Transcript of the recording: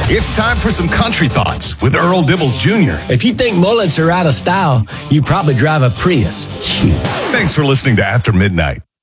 It's time for some country thoughts with Earl Dibbles Jr. If you think mullets are out of style, you probably drive a Prius. Thanks for listening to After Midnight.